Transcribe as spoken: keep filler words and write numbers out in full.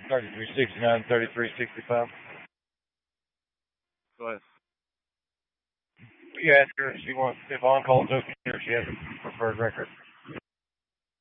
thirty-three sixty-nine, thirty-three sixty-five. Go ahead. You ask her if she wants, if on call's okay or she has a preferred record.